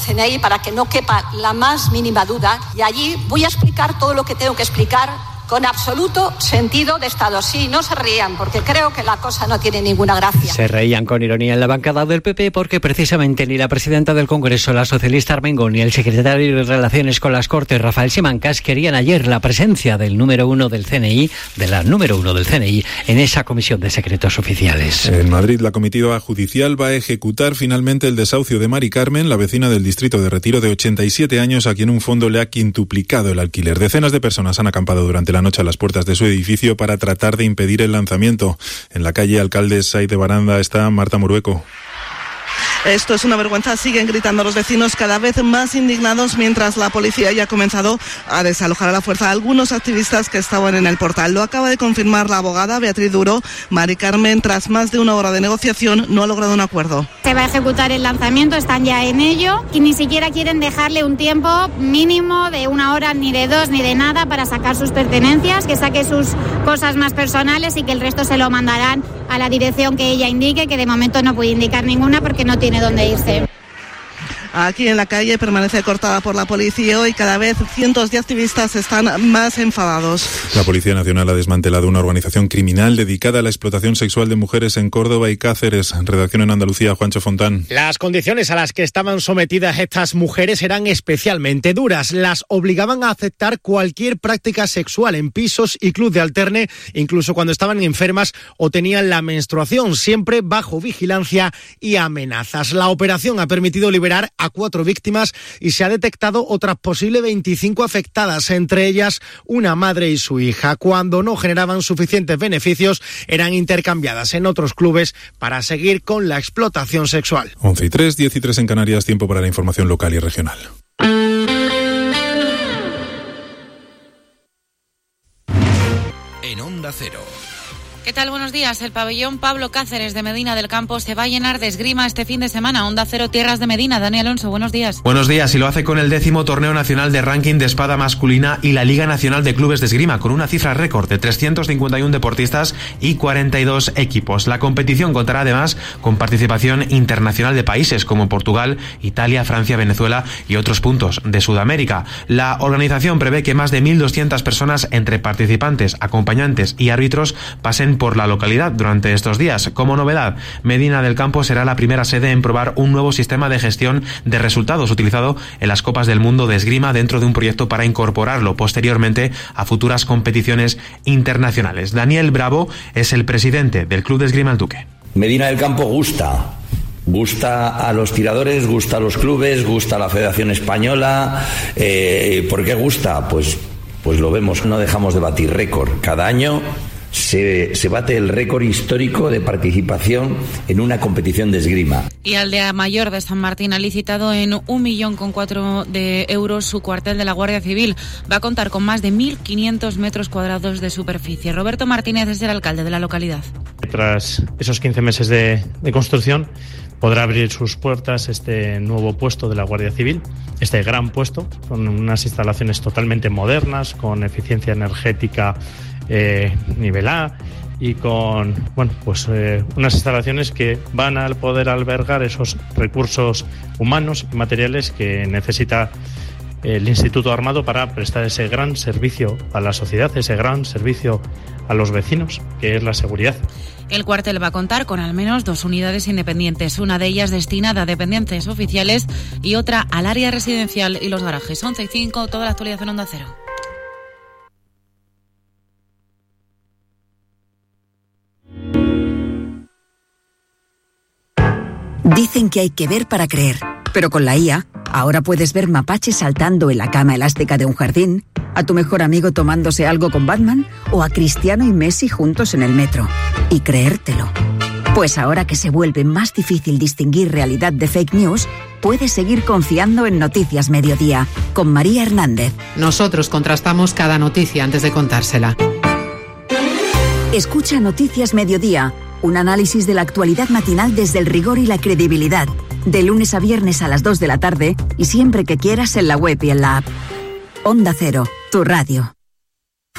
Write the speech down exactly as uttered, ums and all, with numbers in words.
C N I para que no quepa la más mínima duda, y allí voy a explicar todo lo que tengo que explicar con absoluto sentido de Estado. Sí, no se rían, porque creo que la cosa no tiene ninguna gracia. Se reían con ironía en la bancada del P P porque precisamente ni la presidenta del Congreso, la socialista Armengol, ni el secretario de Relaciones con las Cortes, Rafael Simancas, querían ayer la presencia del número uno del C N I, de la número uno del C N I, en esa comisión de secretos oficiales. En Madrid, la comitiva judicial va a ejecutar finalmente el desahucio de Mari Carmen, la vecina del distrito de Retiro de ochenta y siete años, a quien un fondo le ha quintuplicado el alquiler. Decenas de personas han acampado durante la noche a las puertas de su edificio para tratar de impedir el lanzamiento. En la calle Alcalde Saiz de Baranda está Marta Morueco. Esto es una vergüenza, siguen gritando los vecinos cada vez más indignados mientras la policía ya ha comenzado a desalojar a la fuerza a algunos activistas que estaban en el portal. Lo acaba de confirmar la abogada Beatriz Duro. Mari Carmen, tras más de una hora de negociación, no ha logrado un acuerdo. Se va a ejecutar el lanzamiento, están ya en ello y ni siquiera quieren dejarle un tiempo mínimo de una hora, ni de dos, ni de nada para sacar sus pertenencias, que saque sus cosas más personales y que el resto se lo mandarán a la dirección que ella indique, que de momento no puede indicar ninguna porque no tiene dónde irse. Aquí en la calle permanece cortada por la policía y cada vez cientos de activistas están más enfadados. La Policía Nacional ha desmantelado una organización criminal dedicada a la explotación sexual de mujeres en Córdoba y Cáceres. Redacción en Andalucía, Juancho Fontán. Las condiciones a las que estaban sometidas estas mujeres eran especialmente duras. Las obligaban a aceptar cualquier práctica sexual en pisos y club de alterne, incluso cuando estaban enfermas o tenían la menstruación, siempre bajo vigilancia y amenazas. La operación ha permitido liberar a cuatro víctimas y se ha detectado otras posibles veinticinco afectadas, entre ellas una madre y su hija. Cuando no generaban suficientes beneficios, eran intercambiadas en otros clubes para seguir con la explotación sexual. once y tres, diez y tres en Canarias, tiempo para la información local y regional. En Onda Cero. ¿Qué tal? Buenos días. El pabellón Pablo Cáceres de Medina del Campo se va a llenar de esgrima este fin de semana. Onda Cero Tierras de Medina. Dani Alonso, buenos días. Buenos días. Y lo hace con el décimo torneo nacional de ranking de espada masculina y la Liga Nacional de Clubes de Esgrima, con una cifra récord de trescientos cincuenta y uno deportistas y cuarenta y dos equipos. La competición contará además con participación internacional de países como Portugal, Italia, Francia, Venezuela y otros puntos de Sudamérica. La organización prevé que más de mil doscientas personas, entre participantes, acompañantes y árbitros, pasen por la localidad durante estos días. Como novedad, Medina del Campo será la primera sede en probar un nuevo sistema de gestión de resultados utilizado en las Copas del Mundo de Esgrima dentro de un proyecto para incorporarlo posteriormente a futuras competiciones internacionales. Daniel Bravo es el presidente del Club de Esgrima El Duque. Medina del Campo gusta. Gusta a los tiradores, gusta a los clubes, gusta a la Federación Española. Eh, ¿Por qué gusta? Pues, pues lo vemos, no dejamos de batir récord. Cada año Se, se bate el récord histórico de participación en una competición de esgrima. Y Aldea Mayor de San Martín ha licitado en un millón con cuatro de euros su cuartel de la Guardia Civil. Va a contar con más de mil quinientos metros cuadrados de superficie. Roberto Martínez es el alcalde de la localidad. Tras esos quince meses de, de construcción, podrá abrir sus puertas este nuevo puesto de la Guardia Civil, este gran puesto, con unas instalaciones totalmente modernas, con eficiencia energética Eh, nivel A y con bueno pues eh, unas instalaciones que van a poder albergar esos recursos humanos y materiales que necesita el Instituto Armado para prestar ese gran servicio a la sociedad, ese gran servicio a los vecinos, que es la seguridad. El cuartel va a contar con al menos dos unidades independientes, una de ellas destinada a dependientes oficiales y otra al área residencial y los garajes. once y cinco, toda la actualidad en Onda Cero. Dicen que hay que ver para creer, pero con la I A, ahora puedes ver mapaches saltando en la cama elástica de un jardín, a tu mejor amigo tomándose algo con Batman o a Cristiano y Messi juntos en el metro. Y creértelo. Pues ahora que se vuelve más difícil distinguir realidad de fake news, puedes seguir confiando en Noticias Mediodía, con María Hernández. Nosotros contrastamos cada noticia antes de contársela. Escucha Noticias Mediodía, un análisis de la actualidad matinal desde el rigor y la credibilidad, de lunes a viernes a las dos de la tarde y siempre que quieras en la web y en la app. Onda Cero, tu radio.